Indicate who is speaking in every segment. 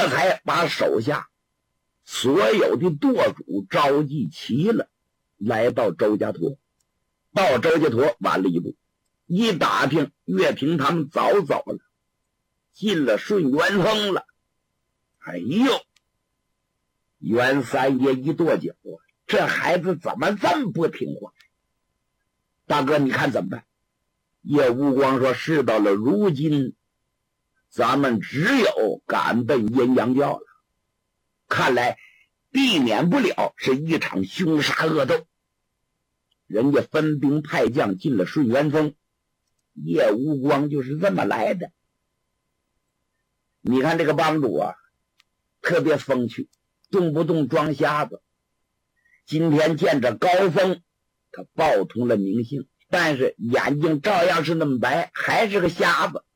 Speaker 1: 这才把手下所有的舵主召集齐了，来到周家坨。到周家坨晚了一步，一打听岳平他们早走了，进了顺元峰了。哎呦，袁三爷一跺脚啊，这孩子怎么这么不听话？大哥你看怎么办？叶无光说，事到了如今，咱们只有赶奔阴阳教了。看来避免不了是一场凶杀恶斗。人家分兵派将进了顺元峰，叶无光就是这么来的。你看这个帮主啊，特别风趣，动不动装瞎子。今天见着高峰，他报通了名姓，但是眼睛照样是那么白，还是个瞎子。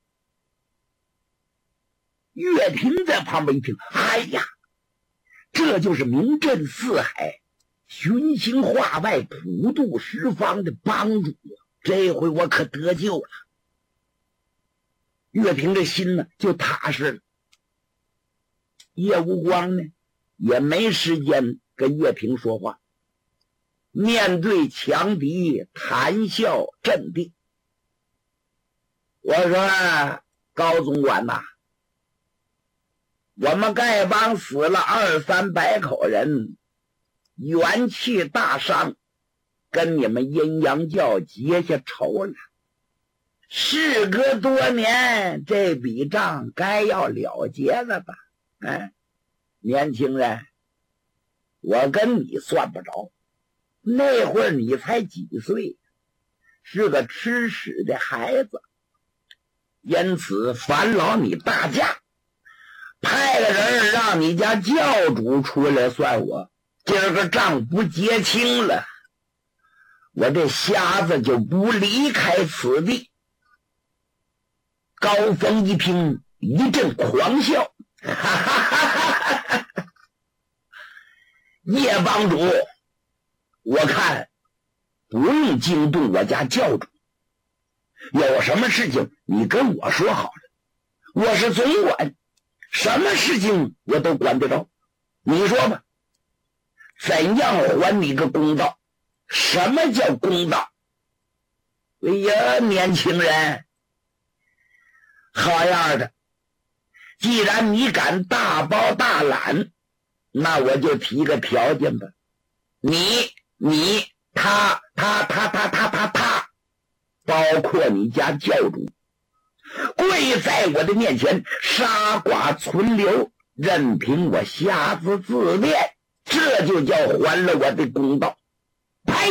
Speaker 1: 岳平在旁边一听，哎呀，这就是名震四海、巡行化外、普渡十方的帮主啊！这回我可得救了。岳平这心呢就踏实了。叶无光呢也没时间跟岳平说话，面对强敌谈笑镇定。我说高总管呐，我们丐帮死了200-300口人，元气大伤，跟你们阴阳教结下仇了。事隔多年，这笔账该要了结了吧？年轻人，我跟你算不着，那会儿你才几岁，是个吃屎的孩子，因此烦劳你大驾，派个人让你家教主出来算我。今儿个账不结清了，我这瞎子就不离开此地。高峰一听，一阵狂笑，哈哈哈哈哈！叶帮主，我看不用惊动我家教主，有什么事情你跟我说好了，我是总管，什么事情我都管得着。你说吧，怎样还你个公道？什么叫公道？哎呀，年轻人，好样的！既然你敢大包大揽，那我就提个条件吧。他，包括你家教主，跪在我的面前，杀剐存留，任凭我瞎子自恋，这就叫还了我的公道。呸！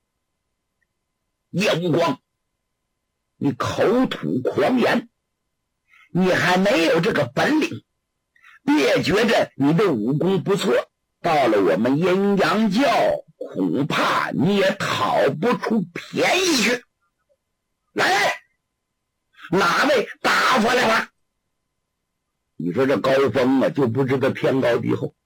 Speaker 1: 叶无光，你口吐狂言，你还没有这个本领，别觉着你的武功不错，到了我们阴阳教，恐怕你也讨不出便宜去。来，哪位打发来了？你说这高峰啊，就不知道天高地厚。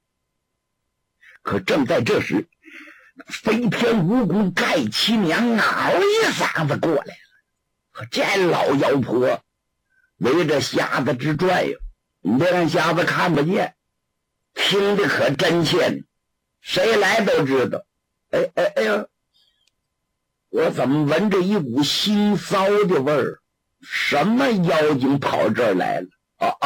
Speaker 1: 可正在这时，飞天蜈蚣盖七娘嗷一嗓子过来了。这老妖婆围着瞎子直转悠，你别看瞎子看不见，听得可真切，谁来都知道。哎呀，我怎么闻着一股腥骚的味儿？什么妖精跑这儿来了？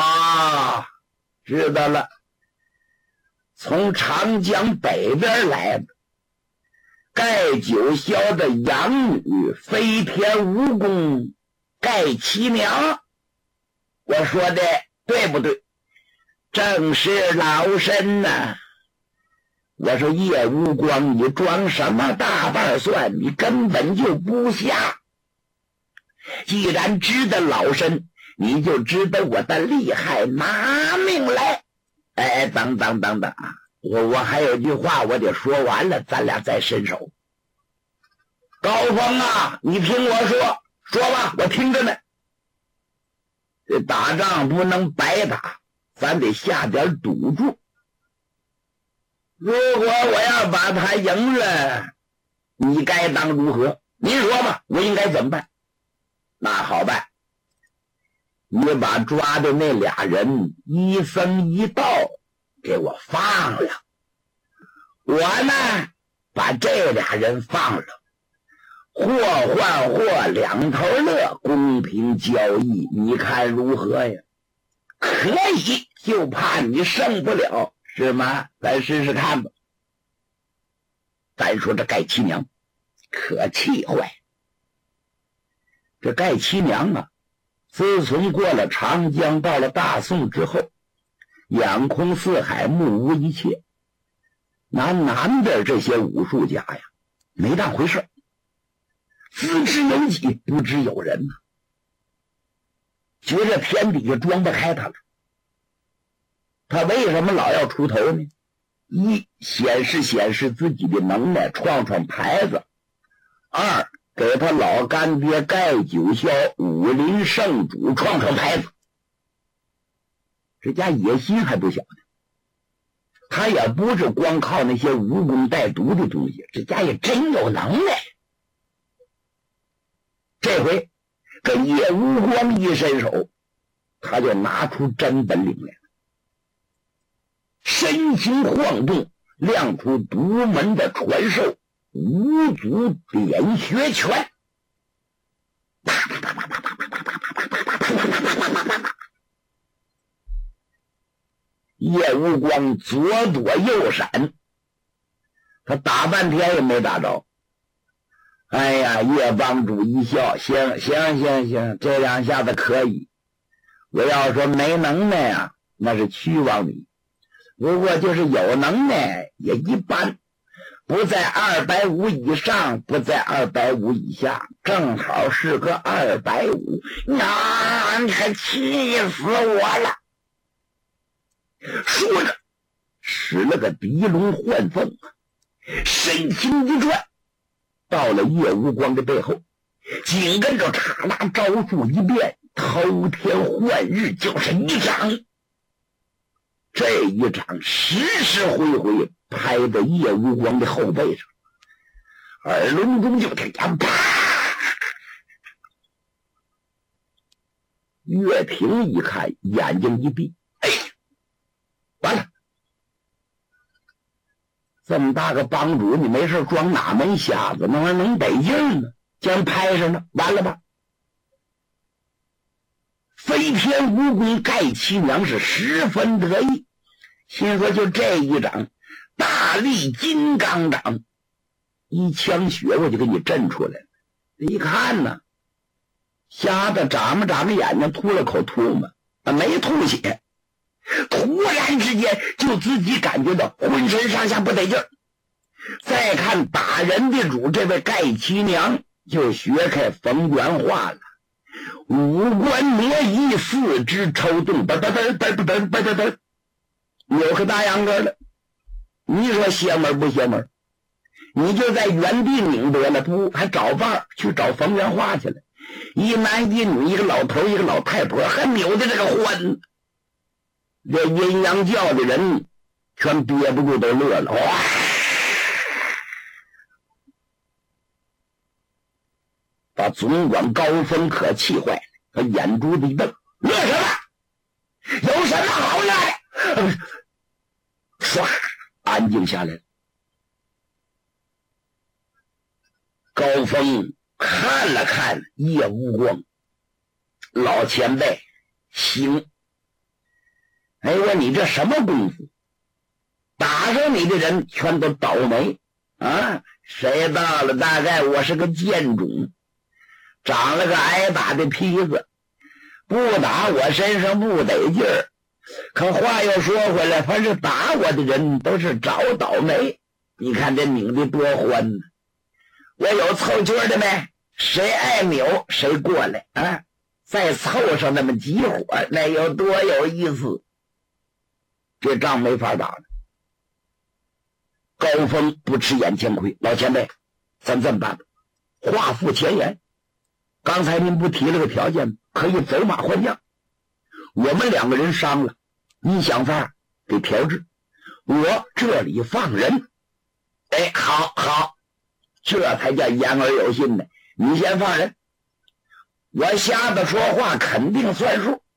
Speaker 1: 知道了，从长江北边来的盖九霄的养女飞天蜈蚣盖七娘。我说的对不对？正是老身呐。我说叶无光，你装什么大瓣蒜？你根本就不瞎。既然知道老身，你就知道我的厉害，拿命来！等啊！我还有句话我得说完了，咱俩再伸手。高峰啊，你听我说吧，我听着呢。这打仗不能白打，咱得下点赌注。如果我要把他赢了，你该当如何？您说吧，我应该怎么办？那好办， 你把抓的那俩人一僧一道给我放了，我呢把这俩人放了，货换货，两头乐，公平交易，你看如何呀？可以，就怕你胜不了，是吗？咱试试看吧。咱说这盖七娘可气坏，这盖七娘啊，自从过了长江，到了大宋之后，眼空四海，目无一切，拿南边这些武术家呀没当回事，自知有己，不知有人呐，觉着天底下装不开他了。他为什么老要出头呢？一，显示自己的能耐，创牌子；二，给他老干爹盖九霄武林圣主创牌子。这家野心还不小呢，他也不是光靠那些无功带毒的东西，这家也真有能耐。这回跟叶无光一伸手，他就拿出真本领来了，身形晃动，亮出独门的传授五祖点穴拳。叶无光左躲右闪，他打半天也没打着。哎呀，叶帮主一笑，行，这两下子可以。我要说没能耐啊，那是屈枉你。不过就是有能耐也一般，不在250以上，不在250以下，正好是个250。那你可气死我了！说着使了个狄龙换凤，身形一转，到了叶无光的背后，紧跟着嚓啦招数一变，偷天换日，就是一掌。这一掌实实回回拍在叶无光的后背上，耳聋中就听见啪！岳平一看，眼睛一闭，哎，完了！这么大个帮主，你没事装哪门瞎子？那玩意能得劲呢？竟然拍上了，完了吧？飞天蜈蚣盖七娘是十分得意，心说就这一掌，大力金刚掌，一腔血我就给你震出来了。一看呢，瞎子眨巴眼睛，吐了口唾沫，没吐血，突然之间就自己感觉到浑身上下不得劲儿。再看打人的主这位盖七娘，就学开冯元话了，五官挪移，四肢抽动，嘚，有个大秧歌了。你说邪门不邪门？你就在原地拧得了，不还找伴儿去找冯元话去了？一男一女，一个老头一个老太婆，还扭的这个欢，这阴阳教的人全憋不住都乐了。哇！把总管高峰可气坏了，他眼珠子一瞪，乐什么？有什么好乐的？唰，安静下来。高峰看了看叶无光，老前辈，行。哎，我你这什么功夫？打上你的人全都倒霉啊！谁到了？大概我是个贱种，长了个挨打的坯子，不打我身上不得劲儿。可话又说回来，凡是打我的人都是找倒霉。你看这拧的多欢呢！我有凑圈的没？谁爱扭谁过来啊！再凑上那么几伙，那有多有意思？这仗没法打了。高峰不吃眼前亏，老前辈，咱这么办吧？话付前言，刚才您不提了个条件吗？可以走马换将。我们两个人伤了，你想法给调治，我这里放人。哎，好，这才叫言而有信呢。你先放人，我瞎子说话肯定算数。